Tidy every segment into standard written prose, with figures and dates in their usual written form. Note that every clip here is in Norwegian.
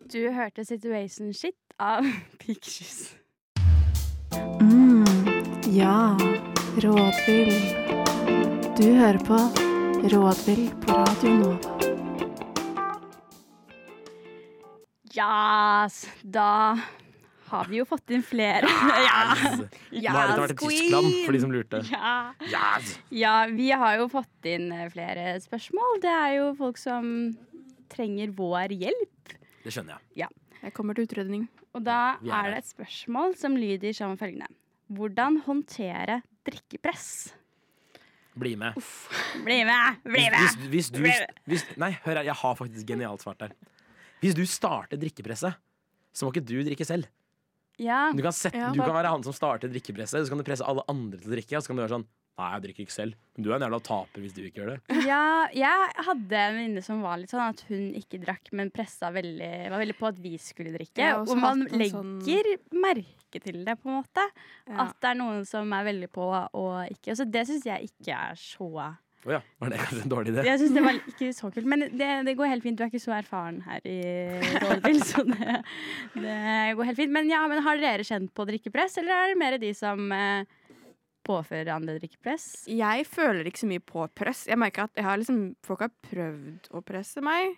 Du hørte Situation Shit av Pikkjus. Ja, rådvill. Du hører på Rådvill på Radio Nova. Yes, da har vi jo fått inn flere. Nå har dette vært i Tyskland, for de som lurte. Ja, vi har jo fått inn flere spørsmål. Det er jo folk som trenger vår hjelp. Det skjønner jeg. Jeg kommer til utredning. Og da er det et spørsmål som lyder som følgende. Hvordan håndtere drikkepress? Bli med. Bli med! Nei, hør her, jeg har faktisk genialt svart der. Hvis du starter drikkepresset, så må ikke du drikke selv. Ja. Du kan være han som starter drikkepresset, så kan du presse alle andre til å drikke, og så kan du være sånn, nei, jeg drikker ikke selv. Men du er en jævla taper hvis du ikke gjør det. Ja, jeg hadde en venninne som var litt sånn at hun ikke drakk, men var veldig på at vi skulle drikke. Ja, og man legger merke til det, på en måte. Ja. At det er noen som er veldig på og ikke. Så det synes jeg ikke er så... Åja, var det kanskje en dårlig idé? Jeg synes det var ikke så kult, men det går helt fint. Du er ikke så erfaren her i Rådvill, så det går helt fint. Men har dere kjent på drikkepress, eller er det mer de som påfører andre drikkepress? Jeg føler ikke så mye på press. Jeg merker at folk har prøvd å presse meg.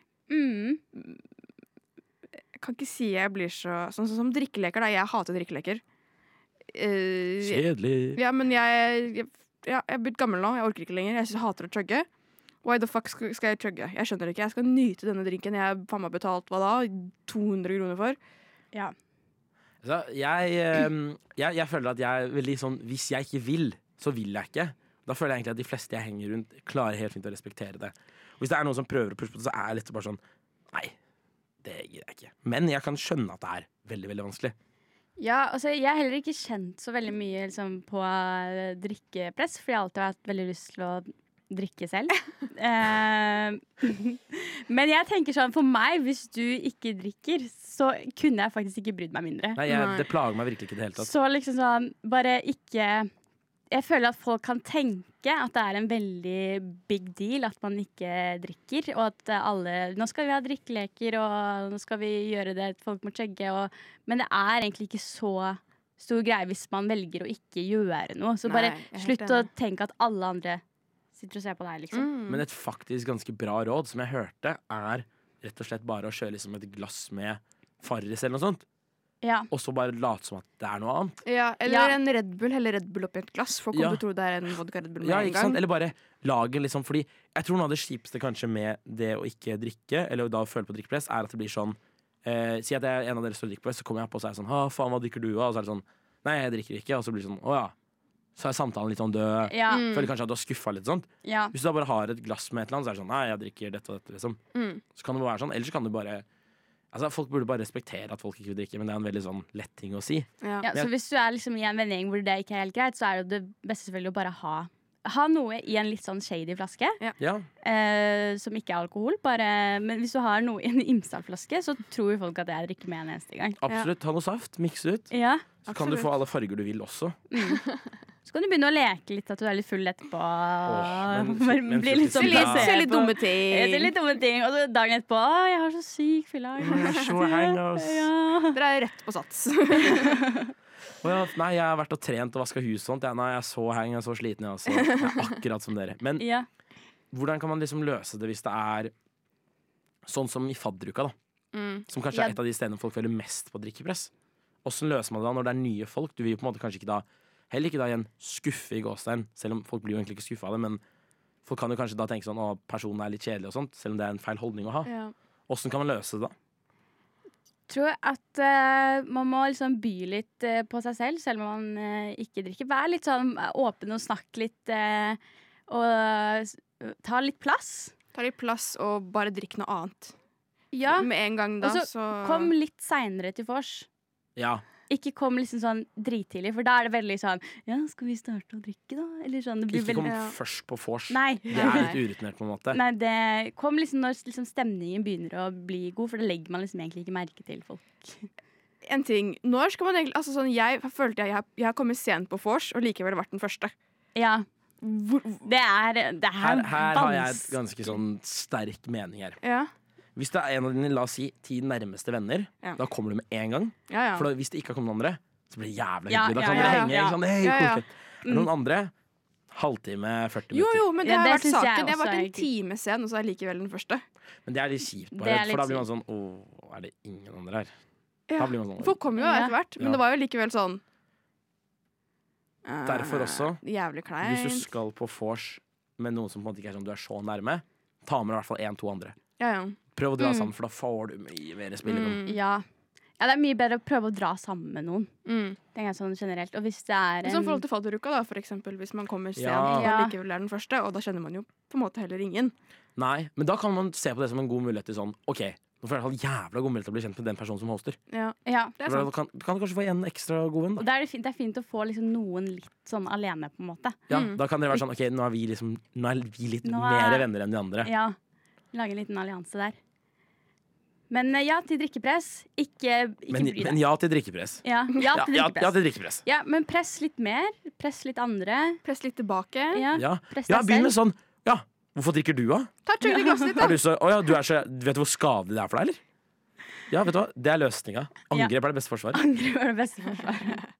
Jeg kan ikke si jeg blir sånn som drikkeleker da. Jeg hater drikkeleker. Kjedelig. Ja, men jeg er blitt gammel nå. Jeg orker ikke lenger. Jeg hater å chugge. Why the fuck skal jeg chugge? Jeg skjønner ikke. Jeg skal nyte denne drinken. Jeg har betalt, hva da? 200 kroner for. Ja. Så jeg føler at jeg er veldig sånn, hvis jeg ikke vil, så vil jeg ikke. Da føler jeg egentlig at de fleste jeg henger rundt klarer helt fint å respektere det. Og hvis det er noen som prøver å pushe på det, så er jeg litt bare sånn, nei, det gir jeg ikke. Men jeg kan skjønne at det er veldig, veldig vanskelig. Ja, altså jeg har heller ikke kjent så veldig mye liksom, på drikkepress, for jeg har alltid hatt veldig lyst til å drikke selv. Men jeg tenker sånn, for meg, hvis du ikke drikker, så kunne jeg faktisk ikke brydd meg mindre. Nei, det plager meg virkelig ikke det hele tatt. Så liksom sånn, bare ikke... Jeg føler at folk kan tenke at det er en veldig big deal at man ikke drikker, og at nå skal vi ha drikkeleker, og nå skal vi gjøre det, folk må chugge, men det er egentlig ikke så stor greie hvis man velger å ikke gjøre noe. Så bare slutt å tenke at alle andre sitter og ser på deg, liksom. Men et faktisk ganske bra råd som jeg hørte, er rett og slett bare å kjøre liksom et glass med Farris eller noe sånt. Ja. Og så bare late som at det er noe annet. Ja, eller en Red Bull, heller Red Bull oppi et glass. Folk kommer til å tro det er en vodka Red Bull med en gang. Eller bare lage liksom, fordi jeg tror noe av det kjipeste kanskje med det å ikke drikke, eller da føle på drikkepress, er at det blir sånn, si at jeg er en av dere som drikker press, så kommer jeg på og sier sånn, faen, hva drikker du av? Og så er det sånn, nei, jeg drikker ikke. Og så blir det sånn, åja. Så er samtalen litt sånn død. Føler kanskje at du har skuffet litt sånt. Hvis du da bare har et glass med et eller annet, så er det sånn, nei, jeg drikker dette og dette liksom. Så kan det være sånn, ellers kan du bare altså, folk burde bare respektere at folk ikke vil drikke, men det er en veldig sånn lett ting å si. Så hvis du er liksom i en vennegjeng hvor det ikke er helt greit, så er det beste selvfølgelig å bare ha noe i en litt sånn shady flaske. Som ikke er alkohol. Men hvis du har noe i en Imsdal-flaske, så tror jo folk at jeg drikker med en eneste gang. Absolutt. Ta noe saft, mikse ut. Så kan du få alle farger du vil også. Så kan du begynne å leke litt, at du er litt full etterpå. Men blir litt sånn Se litt dumme ting. Litt dumme ting. Og så dagen etterpå, jeg har så syk fylla. Jeg er så hang, ass. Dere er rett på sats. Nei, jeg har vært og trent og vasket hus og sånt. Nei, jeg er så hang, jeg er så sliten. Jeg er akkurat som dere. Men hvordan kan man liksom løse det hvis det er sånn som i fadderuka, da? Som kanskje er et av de stedene folk føler mest på drikkepress. Hvordan løser man det da når det er nye folk? Du vil jo på en måte kanskje ikke da heller ikke da igjen skuffe i gåstein, selv om folk blir jo egentlig ikke skuffet av det, men folk kan jo kanskje da tenke sånn, personen er litt kjedelig og sånt, selv om det er en feil holdning å ha. Hvordan kan man løse det da? Jeg tror at man må liksom by litt på seg selv om man ikke drikker. Vær litt sånn åpen og snakk litt, og ta litt plass. Ta litt plass og bare drikk noe annet. Med en gang da, så... Kom litt senere til vors. Ikke kom liksom sånn drittidlig, for da er det veldig sånn, skal vi starte å drikke da? Eller sånn, det blir ikke kom først på vors. Nei. Det er litt urutinert på en måte. Nei, kom liksom når liksom stemningen begynner å bli god, for da legger man liksom egentlig ikke merke til folk. En ting, når skal man egentlig, altså sånn, jeg følte jeg har kommet sent på vors, og likevel vært den første. Ja. Det er her har jeg et ganske sånn sterk mening her. Hvis det er en av dine, la oss si, 10 nærmeste venner, da kommer du med en gang. For hvis det ikke har kommet noen andre, så blir det jævlig hyggelig. Da kan dere henge. Sånn, hey, noen andre, halvtime, 40 minutter. Jo, men det har vært saken. Jeg har vært en time sen, og så er jeg likevel den første. Men det er litt kjipt, bare, for da blir man sånn, er det ingen andre her? Da blir man sånn, folk kommer jo etter hvert, men det var jo likevel sånn. Derfor også, jævlig kleint. Hvis du skal på vors med noen som på en måte ikke er sånn du er så nærme, ta med i hvert fall 1-2 andre. Prøv å dra sammen, for da får du mye mer spillerom. Ja, det er mye bedre å prøve å dra sammen med noen. Det er sånn generelt. Og hvis det er sånn forhold til fadderuka da, for eksempel, hvis man kommer sent og likevel er den første, og da kjenner man jo på en måte heller ingen. Nei, men da kan man se på det som en god mulighet til sånn, ok, nå får jeg i hvert fall jævla god mulighet til å bli kjent med den personen som hoster. Ja, det er sant. Du kan kanskje få en ekstra god venn. Og det er fint å få liksom noen litt sånn alene, på en måte. Ja, da kan dere være sånn, ok, nå er vi litt mer venner enn de andre. Ja, lage en liten allianse der. Men ja til drikkepress. Ikke bry deg. Men ja til drikkepress. Ja til drikkepress. Ja, men press litt mer. Press litt andre. Press litt tilbake. Press deg begynn med sånn. Ja, hvorfor drikker du da? Ta tøyde glasset ditt da. Vet du hvor skadelig det er for deg, eller? Ja, vet du hva? Det er løsninga. Angrep er det beste forsvaret. Angrep er det beste forsvaret.